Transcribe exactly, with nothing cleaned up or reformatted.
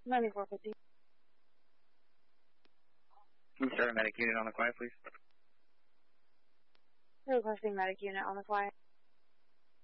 ninety-four fifty. Can you start a medic unit on the quiet, please? Requesting medic unit on the quiet.